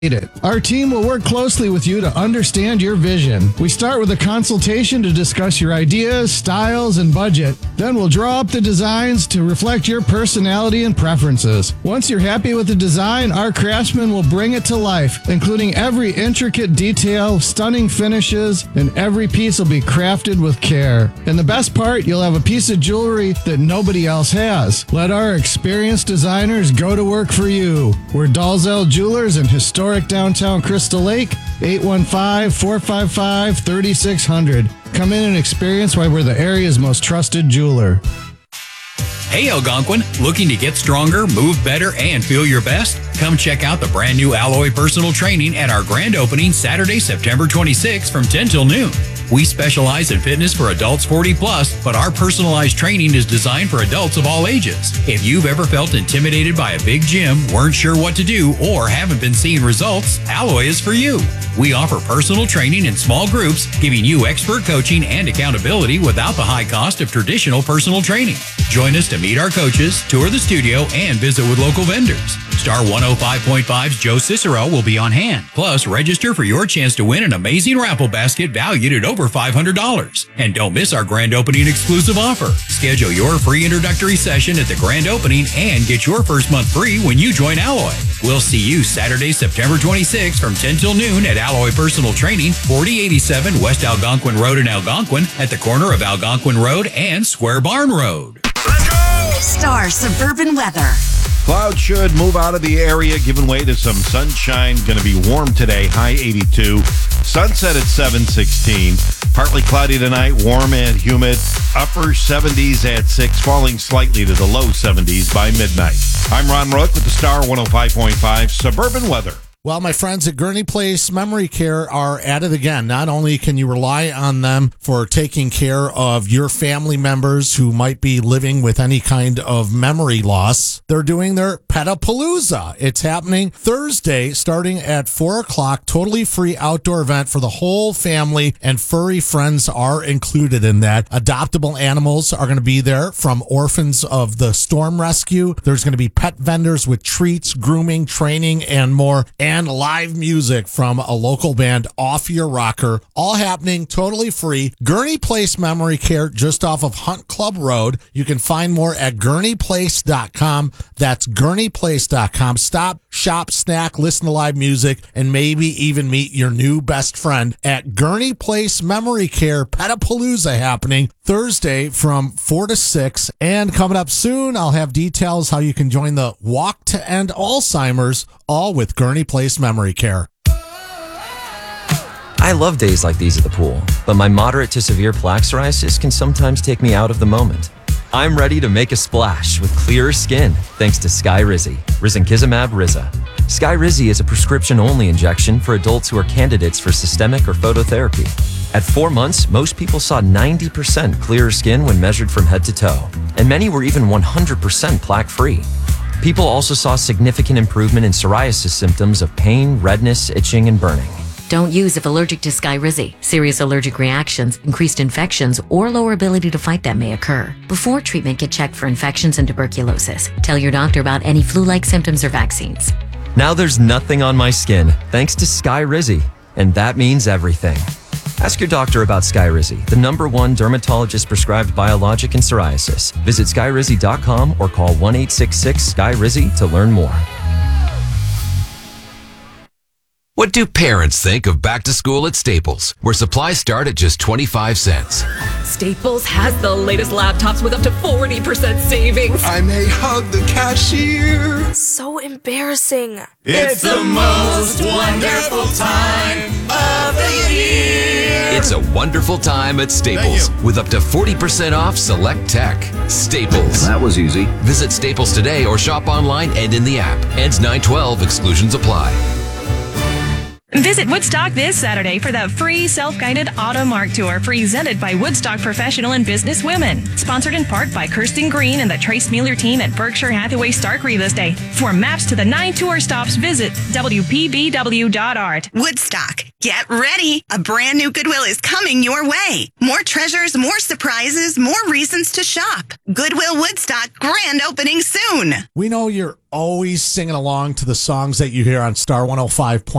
Our team will work closely with you to understand your vision. We start with a consultation to discuss your ideas, styles, and budget. Then we'll draw up the designs to reflect your personality and preferences. Once you're happy with the design, our craftsmen will bring it to life, including every intricate detail, stunning finishes, and every piece will be crafted with care. And the best part, you'll have a piece of jewelry that nobody else has. Let our experienced designers go to work for you. We're Dalzell Jewelers in historic downtown Crystal Lake, 815-455-3600. Come in and experience why we're the area's most trusted jeweler. Hey Algonquin, looking to get stronger, move better, and feel your best? Come check out the brand new Alloy Personal Training at our grand opening Saturday, September 26th from 10 till noon. We specialize in fitness for adults 40 plus, but our personalized training is designed for adults of all ages. If you've ever felt intimidated by a big gym, weren't sure what to do, or haven't been seeing results, Alloy is for you. We offer personal training in small groups, giving you expert coaching and accountability without the high cost of traditional personal training. Join us to meet our coaches, tour the studio, and visit with local vendors. Star 105.5's Joe Cicero will be on hand. Plus, register for your chance to win an amazing raffle basket valued at over $500. And don't miss our grand opening exclusive offer. Schedule your free introductory session at the grand opening and get your first month free when you join Alloy. We'll see you Saturday, September 26th from 10 till noon at Alloy Personal Training, 4087 West Algonquin Road in Algonquin, at the corner of Algonquin Road and Square Barn Road. Let's go! Star Suburban Weather. Clouds should move out of the area, giving way to some sunshine. Going to be warm today, high 82. Sunset at 7:16. Partly cloudy tonight, warm and humid. Upper 70s at 6, falling slightly to the low 70s by midnight. I'm Ron Rook with the Star 105.5 Suburban Weather. Well, my friends at Gurney Place Memory Care are at it again. Not only can you rely on them for taking care of your family members who might be living with any kind of memory loss, they're doing their Petapalooza. It's happening Thursday starting at 4 o'clock. Totally free outdoor event for the whole family, and furry friends are included in that. Adoptable animals are going to be there from Orphans of the Storm Rescue. There's going to be pet vendors with treats, grooming, training, and more. And live music from a local band, Off Your Rocker, all happening totally free. Gurney Place Memory Care, just off of Hunt Club Road. You can find more at gurneyplace.com. That's gurneyplace.com. Stop, shop, snack, listen to live music, and maybe even meet your new best friend at Gurney Place Memory Care. Petapalooza happening Thursday from 4 to 6. And coming up soon, I'll have details how you can join the Walk to End Alzheimer's, all with Gurney Place Memory Care. I love days like these at the pool, but my moderate to severe plaque psoriasis can sometimes take me out of the moment. I'm ready to make a splash with clearer skin thanks to Skyrizi, Risankizumab Riza. Skyrizi is a prescription-only injection for adults who are candidates for systemic or phototherapy. At 4 months, most people saw 90% clearer skin when measured from head to toe, and many were even 100% plaque-free. People also saw significant improvement in psoriasis symptoms of pain, redness, itching, and burning. Don't use if allergic to Skyrizi. Serious allergic reactions, increased infections, or lower ability to fight them may occur. Before treatment, get checked for infections and tuberculosis. Tell your doctor about any flu-like symptoms or vaccines. Now there's nothing on my skin thanks to Skyrizi, and that means everything. Ask your doctor about Skyrizi, the #1 dermatologist-prescribed biologic in psoriasis. Visit skyrizi.com or call 1-866-SKY-RIZI to learn more. What do parents think of back to school at Staples, where supplies start at just 25 cents? Staples has the latest laptops with up to 40% savings. I may hug the cashier. So embarrassing. It's the most wonderful time of the year. It's a wonderful time at Staples with up to 40% off select tech. Staples. That was easy. Visit Staples today or shop online and in the app. Ends 9/12. Exclusions apply. Visit Woodstock this Saturday for the free self-guided Autumn Art Tour presented by Woodstock Professional and Business Women. Sponsored in part by Kirsten Green and the Trace Mueller team at Berkshire Hathaway Stark Real Estate. For maps to the 9 tour stops, visit WPBW.art. Woodstock, get ready. A brand new Goodwill is coming your way. More treasures, more surprises, more reasons to shop. Goodwill Woodstock, grand opening soon. We know you're always singing along to the songs that you hear on Star 105.9.